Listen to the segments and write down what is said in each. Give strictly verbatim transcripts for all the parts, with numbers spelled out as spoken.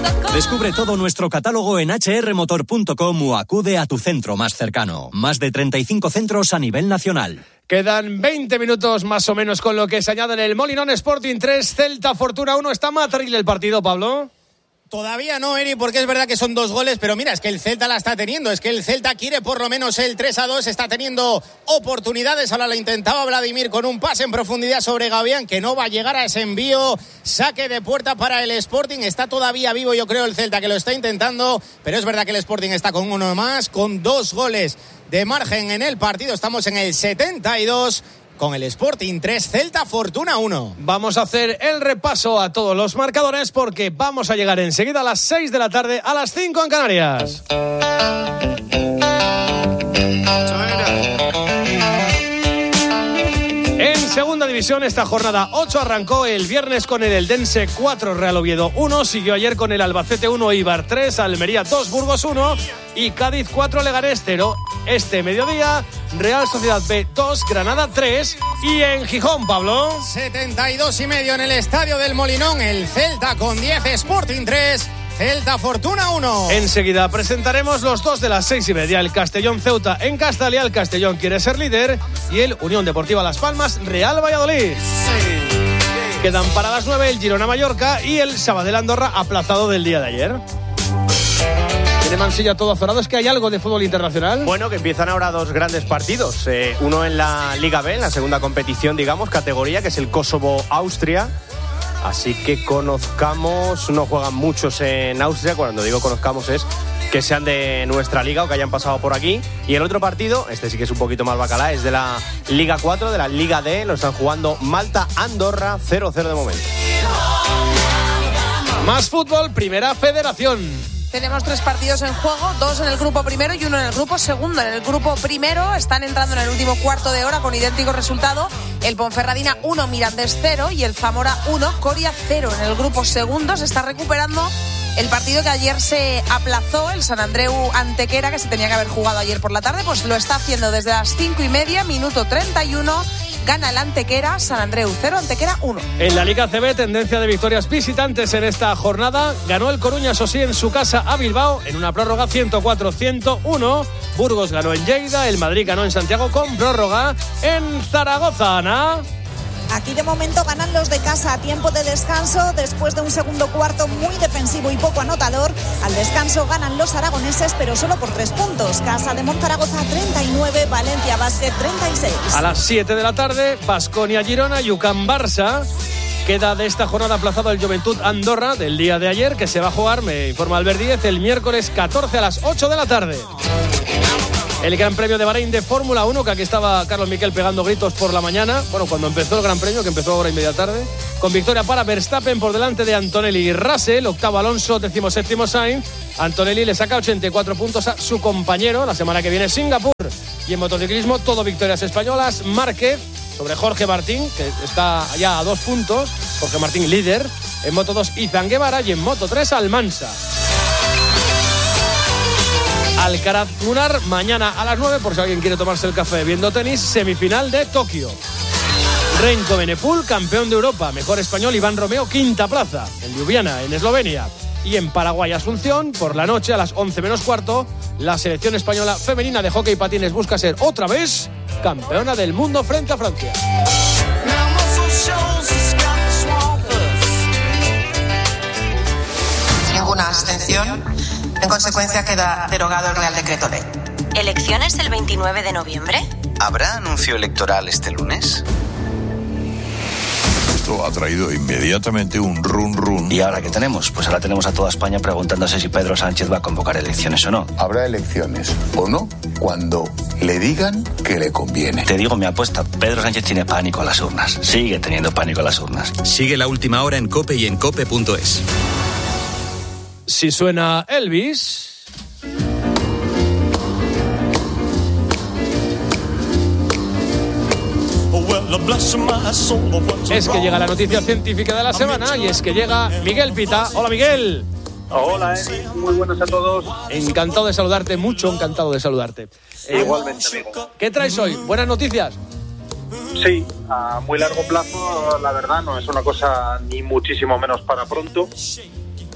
Descubre todo nuestro catálogo en hache erre motor punto com o acude a tu centro más cercano. Más de treinta y cinco centros a nivel nacional. Quedan veinte minutos más o menos con lo que se añade en el Molinón. Sporting tres, Celta Fortuna uno. ¿Está Matril el partido, Pablo? Todavía no, Eri, porque es verdad que son dos goles, pero mira, es que el Celta la está teniendo, es que el Celta quiere por lo menos el tres a dos, está teniendo oportunidades, ahora la intentaba Vladimir con un pase en profundidad sobre Gavián, que no va a llegar a ese envío, saque de puerta para el Sporting, está todavía vivo yo creo el Celta, que lo está intentando, pero es verdad que el Sporting está con uno más, con dos goles de margen en el partido, estamos en el setenta y dos, con el Sporting tres, Celta Fortuna uno. Vamos a hacer el repaso a todos los marcadores porque vamos a llegar enseguida a las seis de la tarde, a las cinco en Canarias. En segunda división, esta jornada ocho arrancó el viernes con el Eldense cuatro, Real Oviedo uno, siguió ayer con el Albacete uno, Eibar tres, Almería dos, Burgos uno y Cádiz cuatro, Leganés cero. Este mediodía, Real Sociedad B dos, Granada tres y en Gijón, Pablo. setenta y dos y medio en el estadio del Molinón, el Celta con diez, Sporting tres, Celta Fortuna uno. Enseguida presentaremos los dos de las seis y media. El Castellón Ceuta en Castalia, el Castellón quiere ser líder, y el Unión Deportiva Las Palmas Real Valladolid. Sí. Quedan para las nueve el Girona Mallorca y el Sabadell Andorra aplazado del día de ayer. ¿Tiene Mansilla todo azorado? ¿Es que hay algo de fútbol internacional? Bueno, que empiezan ahora dos grandes partidos. Eh, uno en la Liga B, en la segunda competición, digamos, categoría, que es el Kosovo-Austria. Así que conozcamos, no juegan muchos en Austria, cuando digo conozcamos es que sean de nuestra liga o que hayan pasado por aquí. Y el otro partido, este sí que es un poquito más bacalá, es de la Liga cuatro, de la Liga D, lo están jugando Malta-Andorra, cero cero de momento. Más fútbol, Primera Federación. Tenemos tres partidos en juego, dos en el grupo primero y uno en el grupo segundo. En el grupo primero están entrando en el último cuarto de hora con idéntico resultado. El Ponferradina uno, Mirandés cero y el Zamora uno, Coria cero. En el grupo segundo se está recuperando el partido que ayer se aplazó, el Sant Andreu Antequera, que se tenía que haber jugado ayer por la tarde, pues lo está haciendo desde las cinco y media, minuto treinta y uno. Gana el Antequera, Sant Andreu cero, Antequera uno. En la Liga C B, tendencia de victorias visitantes en esta jornada. Ganó el Coruña, eso sí, en su casa a Bilbao, en una prórroga ciento cuatro a ciento uno. Burgos ganó en Lleida, el Madrid ganó en Santiago con prórroga en Zaragoza, Ana. Aquí de momento ganan los de casa a tiempo de descanso después de un segundo cuarto muy defensivo y poco anotador. Al descanso ganan los aragoneses, pero solo por tres puntos. Casa de Monzaragoza treinta y nueve, Valencia Basket treinta y seis. A las siete de la tarde, Baskonia Girona, UCAM Barça. Queda de esta jornada aplazado el Juventud Andorra del día de ayer, que se va a jugar, me informa Albert Díez, el miércoles catorce a las ocho de la tarde. El Gran Premio de Bahrein de Fórmula uno, que aquí estaba Carlos Miquel pegando gritos por la mañana, bueno, cuando empezó el Gran Premio, que empezó ahora y media tarde, con victoria para Verstappen por delante de Antonelli y Russell, octavo Alonso, décimo séptimo Sainz. Antonelli le saca ochenta y cuatro puntos a su compañero. La semana que viene Singapur. Y en motociclismo, todo victorias españolas. Márquez sobre Jorge Martín, que está ya a dos puntos. Jorge Martín líder. En Moto dos, Izan Guevara. Y en Moto tres, Almansa. Alcaraz Munar, mañana a las nueve, por si alguien quiere tomarse el café viendo tenis, semifinal de Tokio. Renko Benepul, campeón de Europa, mejor español Iván Romeo, quinta plaza, en Ljubljana, en Eslovenia. Y en Paraguay, Asunción, por la noche a las once menos cuarto, la selección española femenina de hockey patines busca ser otra vez campeona del mundo frente a Francia. Ninguna abstención. En consecuencia, queda derogado el Real Decreto Ley. ¿Elecciones el veintinueve de noviembre? ¿Habrá anuncio electoral este lunes? Esto ha traído inmediatamente un run run. ¿Y ahora qué tenemos? Pues ahora tenemos a toda España preguntándose si Pedro Sánchez va a convocar elecciones o no. Habrá elecciones o no cuando le digan que le conviene. Te digo mi apuesta, Pedro Sánchez tiene pánico a las urnas. Sigue teniendo pánico a las urnas. Sigue La Última Hora en COPE y en cope punto es. Si suena Elvis. Es que llega la noticia científica de la semana y es que llega Miguel Pita. Hola, Miguel. Hola, Eri. Muy buenas a todos. Encantado de saludarte, mucho encantado de saludarte. Eh, Igualmente, amigo. ¿Qué traes hoy? ¿Buenas noticias? Sí, a muy largo plazo, la verdad, no es una cosa ni muchísimo menos para pronto.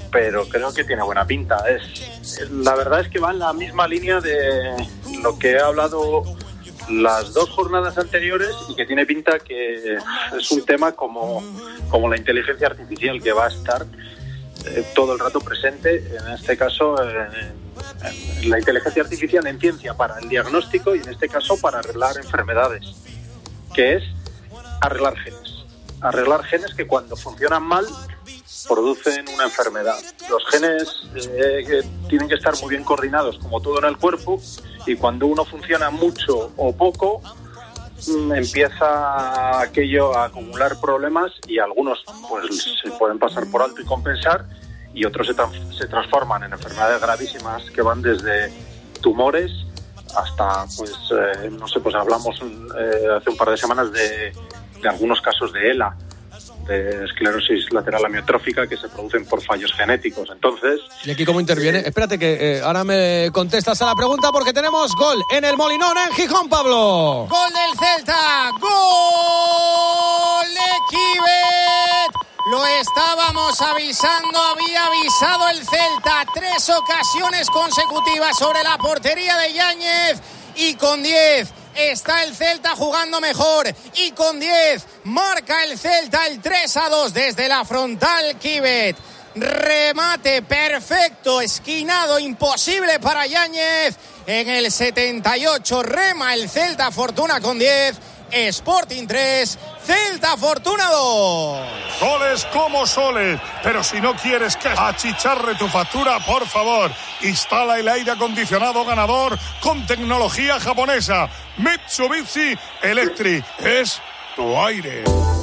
pero creo que tiene buena pinta. Es, la verdad es que va en la misma línea de lo que he hablado las dos jornadas anteriores y que tiene pinta que es un tema como, como la inteligencia artificial, que va a estar eh, todo el rato presente, en este caso eh, la inteligencia artificial en ciencia para el diagnóstico y en este caso para arreglar enfermedades, que es arreglar genes. Arreglar genes que cuando funcionan mal producen una enfermedad. Los genes eh, tienen que estar muy bien coordinados, como todo en el cuerpo, y cuando uno funciona mucho o poco, mmm, empieza aquello a acumular problemas y algunos pues se pueden pasar por alto y compensar, y otros se, tra- se transforman en enfermedades gravísimas que van desde tumores hasta, pues, eh, no sé, pues hablamos eh, hace un par de semanas de, de algunos casos de E L A, de esclerosis lateral amiotrófica, que se producen por fallos genéticos. Entonces... ¿Y aquí cómo interviene? Espérate que eh, ahora me contestas a la pregunta, porque tenemos gol en el Molinón, en Gijón, Pablo. ¡Gol del Celta! ¡Gol de Kibet! Lo estábamos avisando, había avisado el Celta. Tres ocasiones consecutivas sobre la portería de Yáñez, y con diez está el Celta jugando mejor, y con diez marca el Celta el tres a dos desde la frontal. Kibet, remate perfecto, esquinado, imposible para Yáñez. En el setenta y ocho rema el Celta, Fortuna con diez, Sporting tres, Celta Fortuna dos. Goles como soles, pero si no quieres que achicharre tu factura, por favor, instala el aire acondicionado ganador con tecnología japonesa. Mitsubishi Electric es tu aire.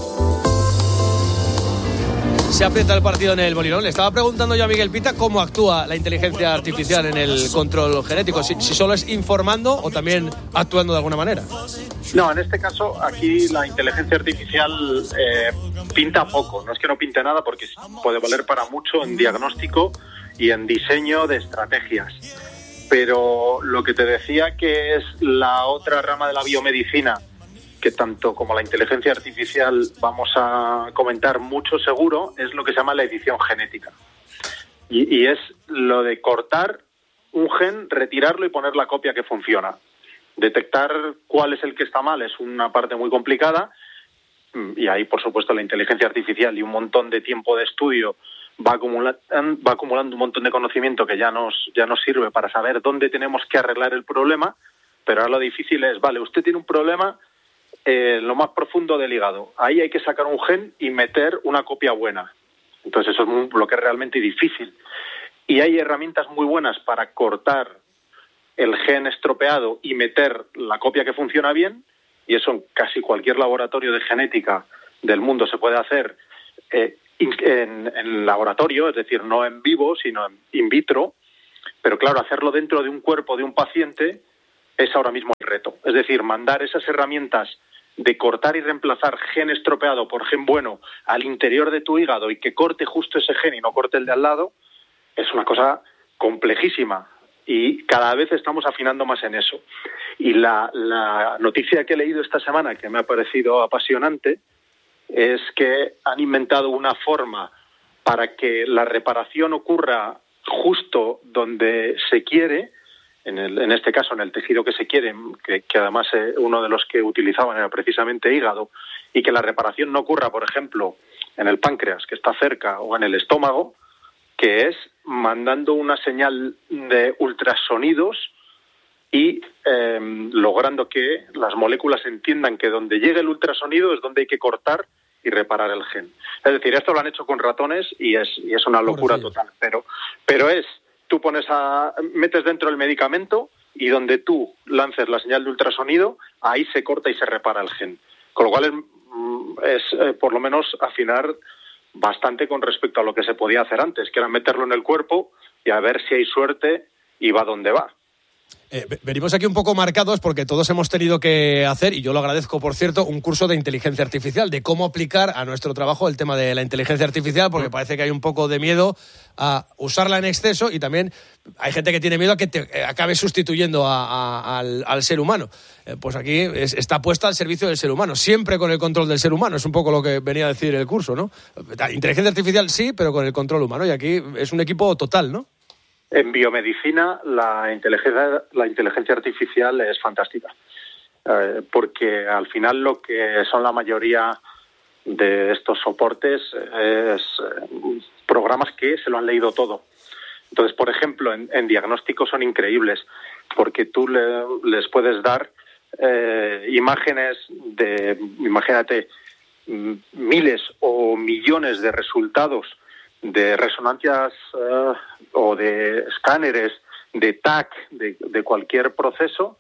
Se aprieta el partido en el Molinón. Le estaba preguntando yo a Miguel Pita cómo actúa la inteligencia artificial en el control genético, si, si solo es informando o también actuando de alguna manera. No, en este caso aquí la inteligencia artificial eh, pinta poco. No es que no pinte nada, porque puede valer para mucho en diagnóstico y en diseño de estrategias. Pero lo que te decía, que es la otra rama de la biomedicina, que tanto como la inteligencia artificial vamos a comentar mucho seguro, es lo que se llama la edición genética. Y, y es lo de cortar un gen, retirarlo y poner la copia que funciona. Detectar cuál es el que está mal es una parte muy complicada, y ahí, por supuesto, la inteligencia artificial y un montón de tiempo de estudio va acumulando, va acumulando un montón de conocimiento que ya nos, ya nos sirve para saber dónde tenemos que arreglar el problema. Pero ahora lo difícil es, vale, usted tiene un problema Eh, lo más profundo del hígado. Ahí hay que sacar un gen y meter una copia buena. Entonces eso es muy, lo que es realmente difícil. Y hay herramientas muy buenas para cortar el gen estropeado y meter la copia que funciona bien, y eso en casi cualquier laboratorio de genética del mundo se puede hacer eh, en, en laboratorio, es decir, no en vivo, sino en in vitro. Pero claro, hacerlo dentro de un cuerpo de un paciente es ahora mismo el reto. Es decir, mandar esas herramientas de cortar y reemplazar gen estropeado por gen bueno al interior de tu hígado y que corte justo ese gen y no corte el de al lado, es una cosa complejísima, y cada vez estamos afinando más en eso. Y la, la noticia que he leído esta semana, que me ha parecido apasionante, es que han inventado una forma para que la reparación ocurra justo donde se quiere, En, el, en este caso en el tejido que se quiere, que, que además eh, uno de los que utilizaban era precisamente hígado, y que la reparación no ocurra, por ejemplo, en el páncreas, que está cerca, o en el estómago, que es mandando una señal de ultrasonidos y eh, logrando que las moléculas entiendan que donde llegue el ultrasonido es donde hay que cortar y reparar el gen. Es decir, esto lo han hecho con ratones y es, y es una locura total, pero, pero es... Tú pones a, metes dentro el medicamento y donde tú lances la señal de ultrasonido, ahí se corta y se repara el gen. Con lo cual es, es eh, por lo menos afinar bastante con respecto a lo que se podía hacer antes, que era meterlo en el cuerpo y a ver si hay suerte y va donde va. Eh, venimos aquí un poco marcados porque todos hemos tenido que hacer, y yo lo agradezco por cierto, un curso de inteligencia artificial, de cómo aplicar a nuestro trabajo el tema de la inteligencia artificial, porque parece que hay un poco de miedo a usarla en exceso, y también hay gente que tiene miedo a que te acabe sustituyendo a, a, al, al ser humano. Eh, pues aquí es, está puesta al servicio del ser humano, siempre con el control del ser humano, es un poco lo que venía a decir el curso, ¿no? Inteligencia artificial sí, pero con el control humano, y aquí es un equipo total, ¿no? En biomedicina la inteligencia, la inteligencia artificial es fantástica, eh, porque al final lo que son la mayoría de estos soportes es eh, programas que se lo han leído todo. Entonces, por ejemplo, en, en diagnóstico son increíbles, porque tú le, les puedes dar eh, imágenes de, imagínate, miles o millones de resultados de resonancias uh, o de escáneres, de T A C, de, de cualquier proceso,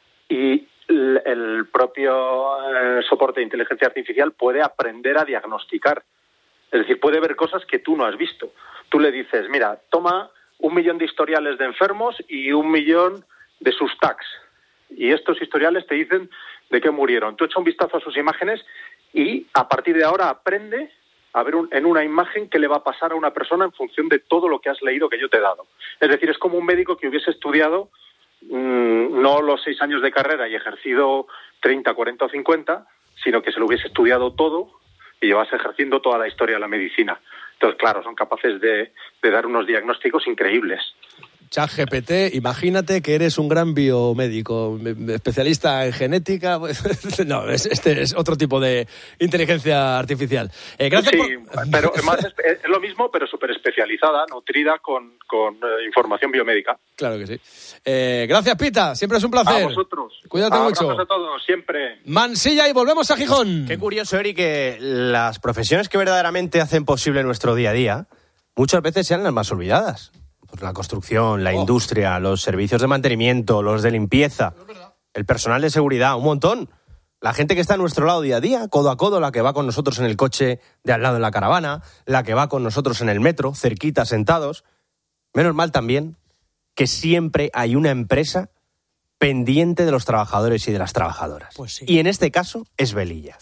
y el, el propio uh, soporte de inteligencia artificial puede aprender a diagnosticar. Es decir, puede ver cosas que tú no has visto. Tú le dices, mira, toma un millón de historiales de enfermos y un millón de sus T A Cs. Y estos historiales te dicen de qué murieron. Tú echa un vistazo a sus imágenes y a partir de ahora aprende a ver un, en una imagen qué le va a pasar a una persona en función de todo lo que has leído que yo te he dado. Es decir, es como un médico que hubiese estudiado mmm, no los seis años de carrera y ejercido treinta, cuarenta o cincuenta, sino que se lo hubiese estudiado todo y llevase ejerciendo toda la historia de la medicina. Entonces, claro, son capaces de, de dar unos diagnósticos increíbles. ChatGPT, imagínate que eres un gran biomédico, especialista en genética. No, este es otro tipo de inteligencia artificial. Eh, gracias sí, por... pero más es, es lo mismo, pero súper especializada, nutrida con, con eh, información biomédica. Claro que sí. Eh, gracias, Pita, siempre es un placer. A vosotros. Cuídate Abrazos mucho. a todos, siempre. Mansilla, y volvemos a Gijón. Qué curioso, Eric, que las profesiones que verdaderamente hacen posible nuestro día a día muchas veces sean las más olvidadas. Pues la construcción, la oh. industria, los servicios de mantenimiento, los de limpieza, el personal de seguridad, un montón. La gente que está a nuestro lado día a día, codo a codo, la que va con nosotros en el coche de al lado en la caravana, la que va con nosotros en el metro, cerquita, sentados. Menos mal también que siempre hay una empresa pendiente de los trabajadores y de las trabajadoras. Pues sí. Y en este caso es Velilla,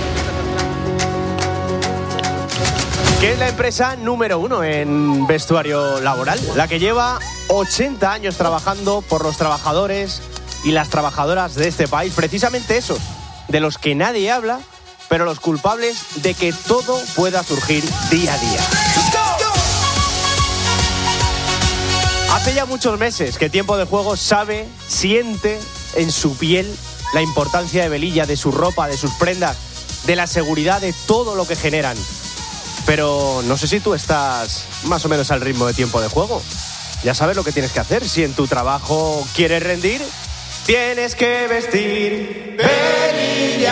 que es la empresa número uno en vestuario laboral, la que lleva ochenta años trabajando por los trabajadores y las trabajadoras de este país, precisamente esos, de los que nadie habla, pero los culpables de que todo pueda surgir día a día. Hace ya muchos meses que Tiempo de Juego sabe, siente en su piel la importancia de Velilla, de su ropa, de sus prendas, de la seguridad, de todo lo que generan. Pero no sé si tú estás más o menos al ritmo de Tiempo de Juego. Ya sabes lo que tienes que hacer. Si en tu trabajo quieres rendir, tienes que vestir Velilla.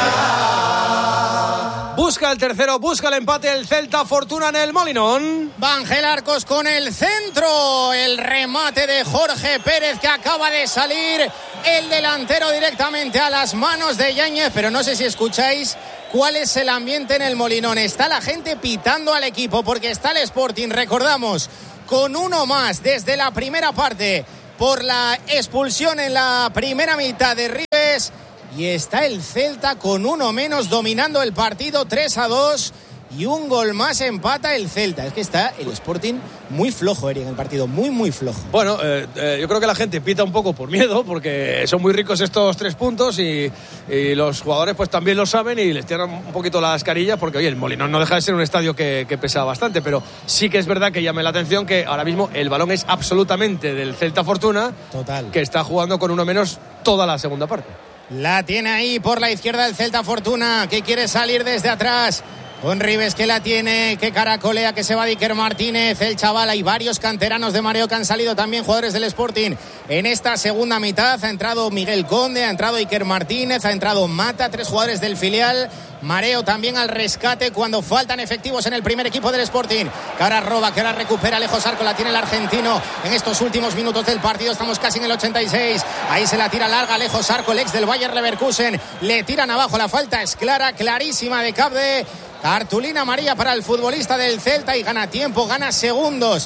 Busca el tercero, busca el empate, el Celta Fortuna en el Molinón. Ángel Arcos con el centro, el remate de Jorge Pérez, que acaba de salir el delantero directamente a las manos de Yáñez, pero no sé si escucháis cuál es el ambiente en el Molinón. Está la gente pitando al equipo porque está el Sporting, recordamos, con uno más desde la primera parte por la expulsión en la primera mitad de Ribes, y está el Celta con uno menos dominando el partido tres a dos, y un gol más empata el Celta. Es que está el Sporting muy flojo, Eric, en el partido, muy muy flojo. Bueno, eh, eh, yo creo que la gente pita un poco por miedo, porque son muy ricos estos tres puntos y, y los jugadores pues también lo saben y les tiran un poquito las carillas, porque oye, el Molinón no deja de ser un estadio que, que pesa bastante, pero sí que es verdad que llame la atención que ahora mismo el balón es absolutamente del Celta Fortuna. Total. Que está jugando con uno menos toda la segunda parte. La tiene ahí por la izquierda el Celta Fortuna, que quiere salir desde atrás. Con Ribes, que la tiene, que caracolea, que se va Iker Martínez, el chaval. Hay varios canteranos de mareo que han salido también, jugadores del Sporting, en esta segunda mitad. Ha entrado Miguel Conde, ha entrado Iker Martínez, ha entrado Mata, tres jugadores del filial. Mareo también al rescate cuando faltan efectivos en el primer equipo del Sporting, que ahora roba, que ahora recupera Alejo Sarco, la tiene el argentino en estos últimos minutos del partido. Estamos casi en el ochenta y seis, ahí se la tira larga Alejo Sarco, el ex del Bayer Leverkusen, le tiran abajo, la falta es clara, clarísima de Capde. Cartulina amarilla para el futbolista del Celta y gana tiempo, gana segundos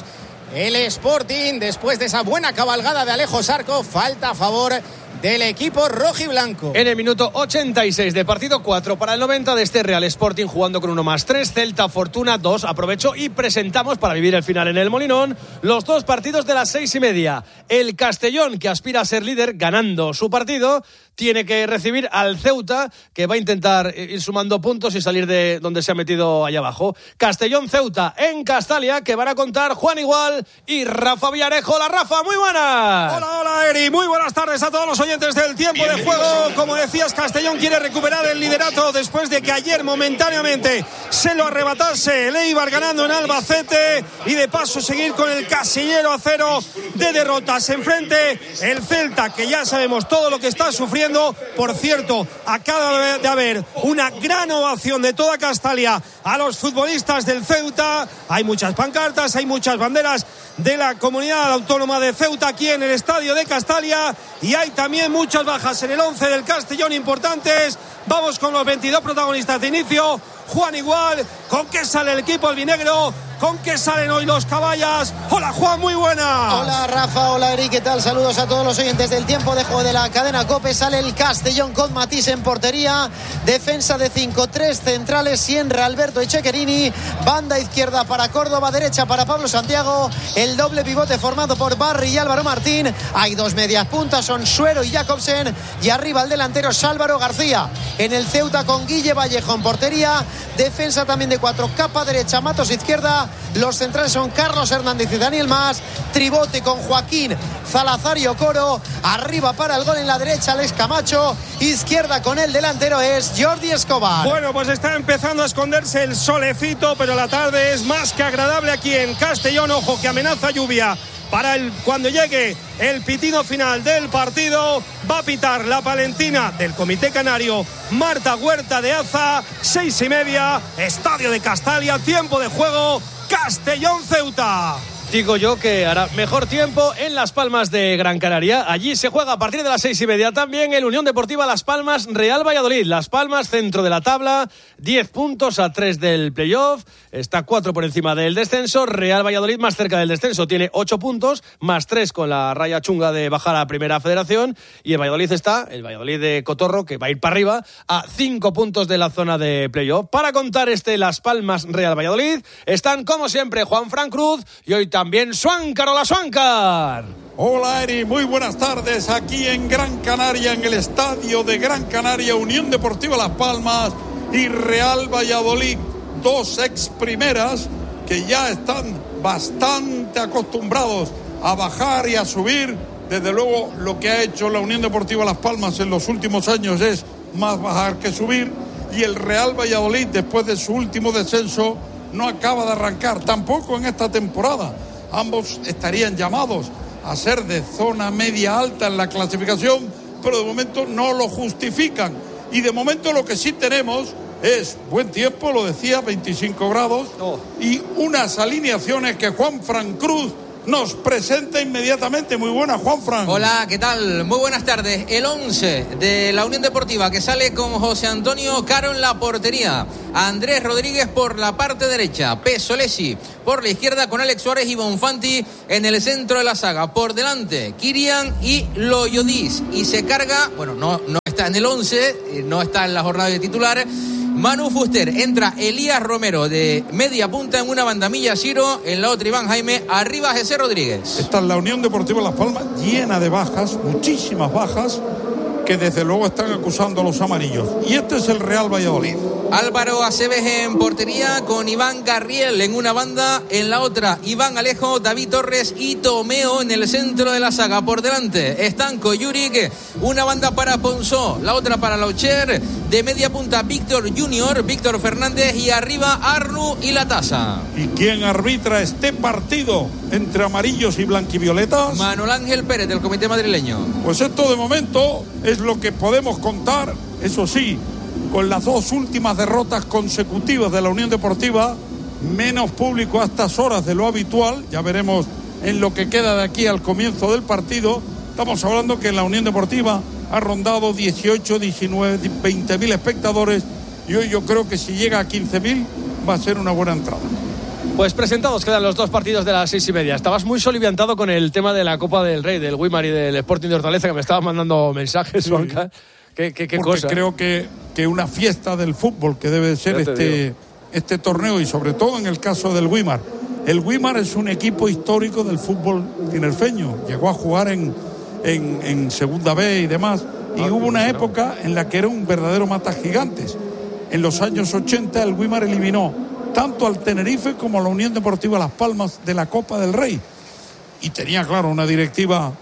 el Sporting después de esa buena cabalgada de Alejo Sarco. Falta a favor del equipo rojiblanco. En el minuto ochenta y seis de partido, cuatro para el noventa de este Real Sporting, jugando con uno más tres, Celta Fortuna dos. Aprovecho y presentamos para vivir el final en el Molinón los dos partidos de las seis y media. El Castellón, que aspira a ser líder ganando su partido, tiene que recibir al Ceuta, que va a intentar ir sumando puntos y salir de donde se ha metido allá abajo. Castellón-Ceuta en Castalia, que van a contar Juan Igual y Rafa Villarejo. Hola, Rafa, muy buenas. Hola, hola, Eri, muy buenas tardes a todos los oyentes del tiempo de juego. Como decías, Castellón quiere recuperar el liderato después de que ayer momentáneamente se lo arrebatase el Eibar ganando en Albacete, y de paso seguir con el casillero a cero de derrotas. Enfrente el Celta, que ya sabemos todo lo que está sufriendo. Por cierto, acaba de haber una gran ovación de toda Castalia a los futbolistas del Ceuta. Hay muchas pancartas, hay muchas banderas de la comunidad autónoma de Ceuta aquí en el estadio de Castalia, y hay también muchas bajas en el once del Castellón importantes. Vamos con los veintidós protagonistas de inicio. Juan Igual, ¿con qué sale el equipo albinegro? ¿Con qué salen hoy los caballas? Hola, Juan, muy buena. Hola, Rafa, hola, Eri, ¿qué tal? Saludos a todos los oyentes del tiempo de juego de la cadena COPE. Sale el Castellón con Matís en portería, defensa de cinco tres, centrales Sienra, Alberto y Chequerini, banda izquierda para Córdoba, derecha para Pablo Santiago, el doble pivote formado por Barry y Álvaro Martín. Hay dos medias puntas, son Suero y Jacobsen, y arriba el delantero es Álvaro García. En el Ceuta con Guille Vallejo en portería, defensa también de cuatro, Capa derecha, Matos izquierda. Los centrales son Carlos Hernández y Daniel Mas, tribote con Joaquín Zalazario Coro, arriba para el gol en la derecha Alex Camacho, izquierda con el delantero es Jordi Escobar. Bueno, pues está empezando a esconderse el solecito, pero la tarde es más que agradable aquí en Castellón. Ojo que amenaza lluvia para el, cuando llegue el pitido final del partido. Va a pitar la palentina del Comité Canario Marta Huerta de Aza. Seis y media, estadio de Castalia, tiempo de juego, Castellón-Ceuta. Digo yo que hará mejor tiempo en Las Palmas de Gran Canaria. Allí se juega a partir de las seis y media también el Unión Deportiva Las Palmas Real Valladolid. Las Palmas, centro de la tabla, diez puntos a tres del playoff, está cuatro por encima del descenso. Real Valladolid más cerca del descenso, tiene ocho puntos, más tres con la raya chunga de bajar a Primera Federación. Y el Valladolid está, el Valladolid de Cotorro, que va a ir para arriba, a cinco puntos de la zona de playoff. Para contar este Las Palmas Real Valladolid están como siempre Juan Fran Cruz y hoy también También Suáncar. Hola, Suáncar. Hola, Eri, muy buenas tardes aquí en Gran Canaria, en el estadio de Gran Canaria, Unión Deportiva Las Palmas y Real Valladolid, dos ex primeras que ya están bastante acostumbrados a bajar y a subir. Desde luego, lo que ha hecho la Unión Deportiva Las Palmas en los últimos años es más bajar que subir, y el Real Valladolid, después de su último descenso, no acaba de arrancar tampoco en esta temporada. Ambos estarían llamados a ser de zona media alta en la clasificación, pero de momento no lo justifican. Y de momento lo que sí tenemos es buen tiempo, lo decía, veinticinco grados, oh. y unas alineaciones que Juan Fran Cruz nos presenta inmediatamente. Muy buena, Juan Fran. Hola, ¿qué tal? Muy buenas tardes. El once de la Unión Deportiva, que sale con José Antonio Caro en la portería, Andrés Rodríguez por la parte derecha, Pesolesi por la izquierda con Alex Suárez y Bonfanti en el centro de la saga. Por delante, Kirian y Loyodis. Y se carga, bueno, no, no está en el once, no está en la jornada de titular, Manu Fuster. Entra Elías Romero de media punta en una bandamilla, Ciro en la otra Iván Jaime, arriba José Rodríguez. Esta es la Unión Deportiva Las Palmas, llena de bajas, muchísimas bajas, que desde luego están acusando a los amarillos. Y este es el Real Valladolid. Álvaro Aceves en portería con Iván Garriel en una banda, en la otra Iván Alejo, David Torres y Tomeo en el centro de la saga. Por delante Estanco, Yurik, una banda para Ponzó, la otra para Laucher, de media punta Víctor Junior, Víctor Fernández, y arriba Arnu y La Taza. ¿Y quién arbitra este partido entre amarillos y blanquivioletas? Manuel Ángel Pérez, del comité madrileño. Pues esto de momento es lo que podemos contar, eso sí, con las dos últimas derrotas consecutivas de la Unión Deportiva, menos público a estas horas de lo habitual. Ya veremos en lo que queda de aquí al comienzo del partido. Estamos hablando que la Unión Deportiva ha rondado dieciocho, diecinueve, veinte mil espectadores, y hoy yo creo que si llega a quince mil va a ser una buena entrada. Pues presentados quedan los dos partidos de las seis y media. Estabas muy soliviantado con el tema de la Copa del Rey, del Wimar y del Sporting de Hortaleza, que me estabas mandando mensajes, sí. Juanca. ¿Qué, qué, qué Porque cosa? creo que, que una fiesta del fútbol que debe ser este, este torneo, y sobre todo en el caso del Wimar. El Wimar es un equipo histórico del fútbol tinerfeño. Llegó a jugar en, en, en Segunda B y demás. Y ah, hubo una época en la que era un verdadero matagigantes. En los años ochenta el Wimar eliminó tanto al Tenerife como a la Unión Deportiva Las Palmas de la Copa del Rey. Y tenía, claro, una directiva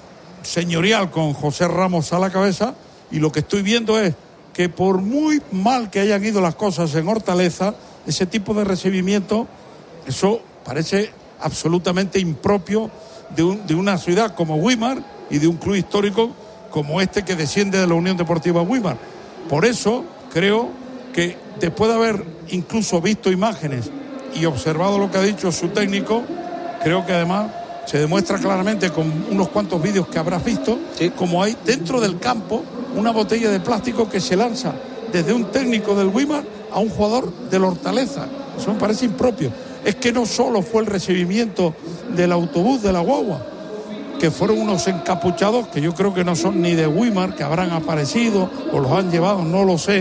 señorial con José Ramos a la cabeza. Y lo que estoy viendo es que por muy mal que hayan ido las cosas en Hortaleza, ese tipo de recibimiento, eso parece absolutamente impropio de, un, de una ciudad como Wimar y de un club histórico como este que desciende de la Unión Deportiva Wimar. Por eso creo que después de haber incluso visto imágenes y observado lo que ha dicho su técnico, creo que además se demuestra claramente con unos cuantos vídeos que habrás visto, sí, como hay dentro del campo una botella de plástico que se lanza desde un técnico del Wimar a un jugador del Hortaleza. Eso me parece impropio. Es que no solo fue el recibimiento del autobús de la guagua, que fueron unos encapuchados que yo creo que no son ni de Wimar, que habrán aparecido o los han llevado, no lo sé,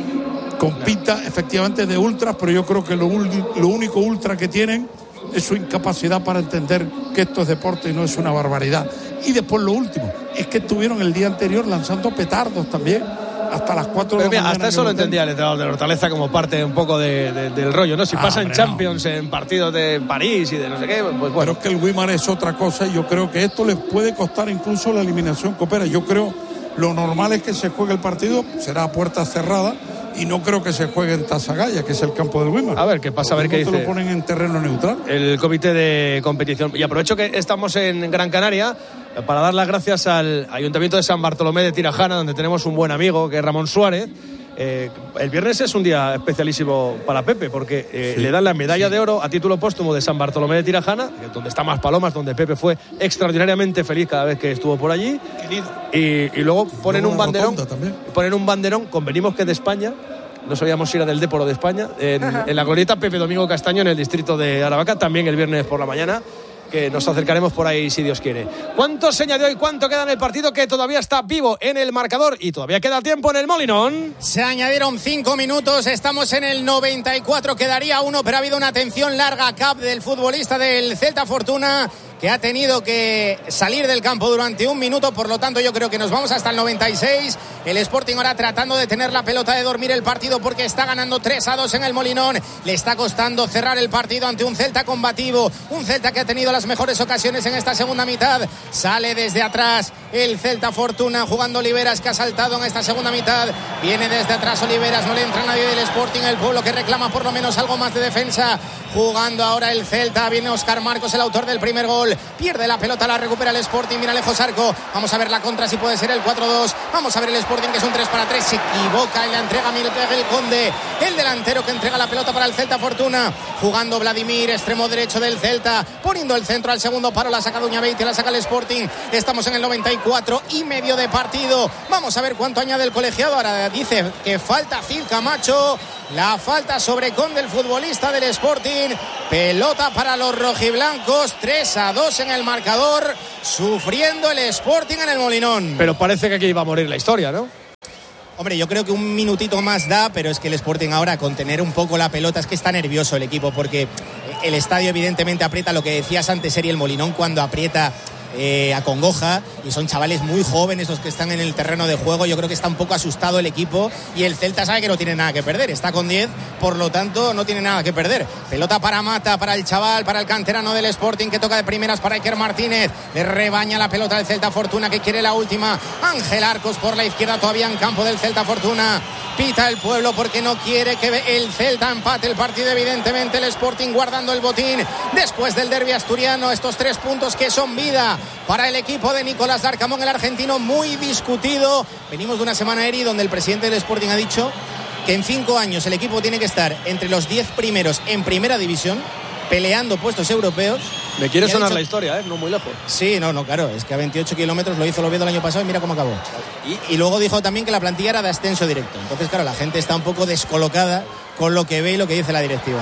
con pinta efectivamente de ultras, pero yo creo que lo, lo único ultra que tienen es su incapacidad para entender que esto es deporte y no es una barbaridad. Y después lo último, es que estuvieron el día anterior lanzando petardos también, hasta las cuatro de la mañana. Hasta eso lo entendía el entrenador de Hortaleza como parte un poco de, de, del rollo, ¿no? Si ah, pasa en Champions, no. en partidos de París y de no sé qué, pues bueno. Pero es que el Wimar es otra cosa y yo creo que esto les puede costar incluso la eliminación coopera. Yo creo lo normal es que se juegue el partido, será a puerta cerrada, y no creo que se juegue en Tasagaya, que es el campo del Wimar. A ver qué pasa, a ver qué dice. Lo ponen en terreno neutral. El comité de competición. Y aprovecho que estamos en Gran Canaria para dar las gracias al Ayuntamiento de San Bartolomé de Tirajana, donde tenemos un buen amigo, que es Ramón Suárez. Eh, el viernes es un día especialísimo para Pepe, porque eh, sí, le dan la medalla sí. de oro a título póstumo de San Bartolomé de Tirajana, donde está Más Palomas, donde Pepe fue extraordinariamente feliz cada vez que estuvo por allí. Y, y luego ponen luego un banderón ponen un banderón con venimos que de España. No sabíamos si era del Déporo de España, en, en la glorieta Pepe Domingo Castaño, en el distrito de Aravaca, también el viernes por la mañana, que nos acercaremos por ahí si Dios quiere. ¿Cuánto se añadió y cuánto queda en el partido que todavía está vivo en el marcador y todavía queda tiempo en el Molinón? Se añadieron cinco minutos, estamos en el noventa y cuatro, quedaría uno, pero ha habido una atención larga cap del futbolista del Celta Fortuna, que ha tenido que salir del campo durante un minuto, por lo tanto yo creo que nos vamos hasta el noventa y seis. El Sporting ahora tratando de tener la pelota, de dormir el partido, porque está ganando tres a dos en el Molinón. Le está costando cerrar el partido ante un Celta combativo, un Celta que ha tenido las mejores ocasiones en esta segunda mitad. Sale desde atrás el Celta Fortuna, jugando Oliveras, que ha saltado en esta segunda mitad. Viene desde atrás Oliveras, no le entra nadie del Sporting, el pueblo que reclama por lo menos algo más de defensa. Jugando ahora el Celta, viene Óscar Marcos, el autor del primer gol. Pierde la pelota, la recupera el Sporting, mira lejos Arco. Vamos a ver la contra, si puede ser el cuatro dos. Vamos a ver el Sporting, que es un tres para tres. Se equivoca y la entrega Miguel Conde, el delantero que entrega la pelota para el Celta Fortuna. Jugando Vladimir, extremo derecho del Celta, poniendo el centro al segundo paro. La saca Uñabeite, la saca el Sporting. Estamos en el noventa y cuatro y medio de partido. Vamos a ver cuánto añade el colegiado. Ahora dice que falta Gil Camacho. La falta sobre Conde, el futbolista del Sporting. Pelota para los rojiblancos, tres a dos en el marcador, sufriendo el Sporting en el Molinón. Pero parece que aquí iba a morir la historia, ¿no? Hombre, yo creo que un minutito más da, pero es que el Sporting ahora, con tener un poco la pelota, es que está nervioso el equipo, porque el estadio evidentemente aprieta. Lo que decías antes, Eri, el Molinón cuando aprieta Eh, acongoja, y son chavales muy jóvenes los que están en el terreno de juego. Yo creo que está un poco asustado el equipo, y el Celta sabe que no tiene nada que perder, está con diez, por lo tanto no tiene nada que perder. Pelota para Mata, para el chaval, para el canterano del Sporting, que toca de primeras para Iker Martínez. Le rebaña la pelota del Celta Fortuna, que quiere la última. Ángel Arcos por la izquierda, todavía en campo del Celta Fortuna. Pita el pueblo porque no quiere que el Celta empate el partido. Evidentemente el Sporting guardando el botín después del derbi asturiano. Estos tres puntos que son vida para el equipo de Nicolás Larcamón, el argentino, muy discutido. Venimos de una semana, Eri, donde el presidente del Sporting ha dicho que en cinco años el equipo tiene que estar entre los diez primeros en primera división, peleando puestos europeos. Me quiere sonar dicho... la historia, ¿eh? No muy lejos. Sí, no, no, claro, es que a veintiocho kilómetros lo hizo el Oviedo el año pasado y mira cómo acabó. Y, y luego dijo también que la plantilla era de ascenso directo. Entonces, claro, la gente está un poco descolocada con lo que ve y lo que dice la directiva.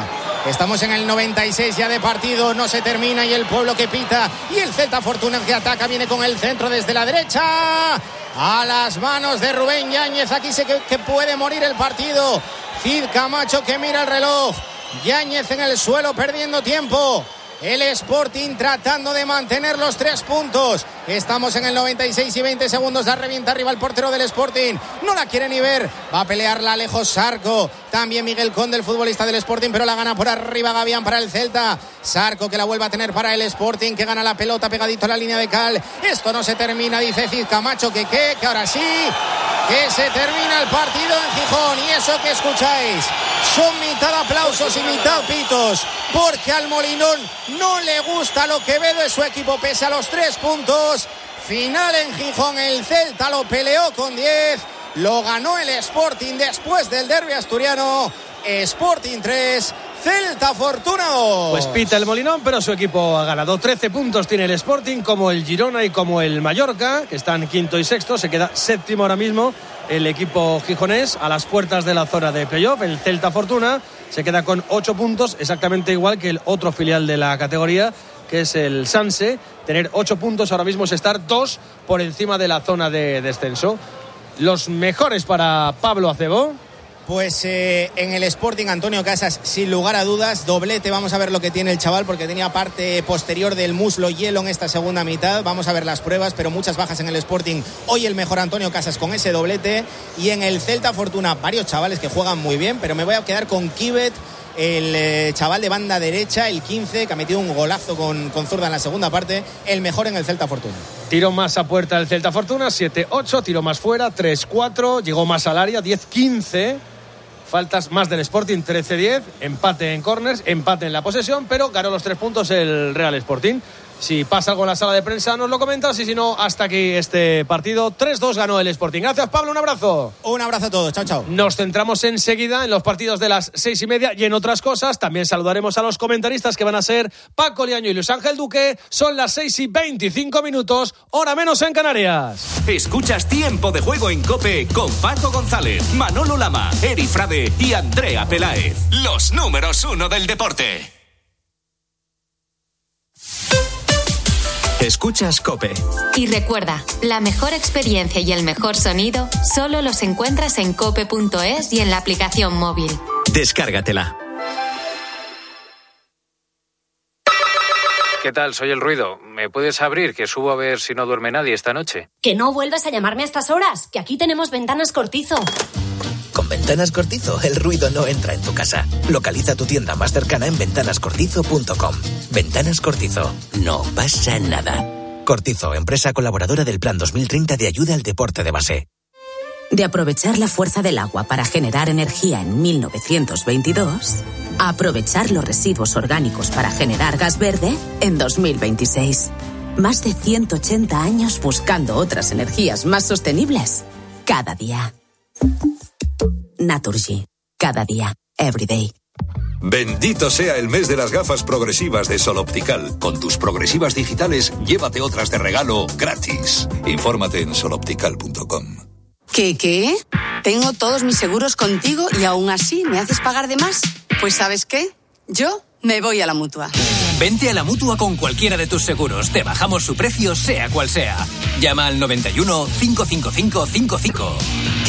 Estamos en el noventa y seis ya de partido, no se termina y el pueblo que pita y el Celta Fortuna que ataca, viene con el centro desde la derecha a las manos de Rubén Yáñez. Aquí sé que, que puede morir el partido. Cid Camacho que mira el reloj, Yáñez en el suelo perdiendo tiempo. El Sporting tratando de mantener los tres puntos. Estamos en el noventa y seis y veinte segundos. La revienta arriba el portero del Sporting. No la quiere ni ver. Va a pelearla lejos Sarco. También Miguel Conde, el futbolista del Sporting, pero la gana por arriba Gavián para el Celta. Sarco que la vuelve a tener para el Sporting, que gana la pelota pegadito a la línea de cal. Esto no se termina, dice Cid Camacho, que qué, que ahora sí, que se termina el partido en Gijón. Y eso que escucháis son mitad aplausos y mitad pitos, porque al Molinón no le gusta lo que ve de su equipo pese a los tres puntos. Final en Gijón, el Celta lo peleó con diez, lo ganó el Sporting después del derbi asturiano. Sporting tres, Celta Fortuna dos. Pues pita el Molinón, pero su equipo ha ganado. trece puntos tiene el Sporting, como el Girona y como el Mallorca, que están quinto y sexto. Se queda séptimo ahora mismo el equipo gijonés, a las puertas de la zona de playoff. El Celta Fortuna se queda con ocho puntos, exactamente igual que el otro filial de la categoría, que es el Sanse. Tener ocho puntos ahora mismo es estar dos por encima de la zona de descenso. Los mejores para Pablo Acebo. Pues eh, en el Sporting, Antonio Casas, sin lugar a dudas, doblete. Vamos a ver lo que tiene el chaval, porque tenía parte posterior del muslo hielo en esta segunda mitad. Vamos a ver las pruebas, pero muchas bajas en el Sporting. Hoy el mejor Antonio Casas con ese doblete. Y en el Celta Fortuna, varios chavales que juegan muy bien, pero me voy a quedar con Kibet, el eh, chaval de banda derecha, el quince, que ha metido un golazo con, con zurda en la segunda parte. El mejor en el Celta Fortuna. Tiro más a puerta del Celta Fortuna, siete ocho. Tiro más fuera, tres cuatro. Llegó más al área, diez quince. Faltas más del Sporting, trece diez, empate en corners, empate en la posesión, pero ganó los tres puntos el Real Sporting. Si pasa algo en la sala de prensa nos lo comentas, y si no, hasta aquí este partido. tres dos ganó el Sporting. Gracias, Pablo, un abrazo. Un abrazo a todos, chao, chao. Nos centramos enseguida en los partidos de las seis y media y en otras cosas. También saludaremos a los comentaristas, que van a ser Paco Liaño y Luis Ángel Duque. Son las seis y veinticinco minutos, hora menos en Canarias. Escuchas Tiempo de Juego en COPE con Paco González, Manolo Lama, Eri Frade y Andrea Peláez. Los números uno del deporte. Escuchas COPE. Y recuerda, la mejor experiencia y el mejor sonido solo los encuentras en cope punto es y en la aplicación móvil. Descárgatela. ¿Qué tal? Soy El Ruido. ¿Me puedes abrir, que subo a ver si no duerme nadie esta noche? Que no vuelvas a llamarme a estas horas, que aquí tenemos Ventanas Cortizo. Con Ventanas Cortizo, el ruido no entra en tu casa. Localiza tu tienda más cercana en ventanas cortizo punto com. Ventanas Cortizo. No pasa nada. Cortizo, empresa colaboradora del Plan dos mil treinta de ayuda al deporte de base. De aprovechar la fuerza del agua para generar energía en mil novecientos veintidós, a aprovechar los residuos orgánicos para generar gas verde en dos mil veintiséis. Más de ciento ochenta años buscando otras energías más sostenibles cada día. Naturgy. Cada día. Every day. Bendito sea el mes de las gafas progresivas de Sol Optical. Con tus progresivas digitales, llévate otras de regalo gratis. Infórmate en sol optical punto com. ¿Qué, qué? Tengo todos mis seguros contigo y aún así me haces pagar de más. Pues ¿sabes qué? Yo me voy a la Mutua. Vente a la Mutua con cualquiera de tus seguros. Te bajamos su precio, sea cual sea. Llama al noventa y uno, cinco cinco cinco, cinco cinco.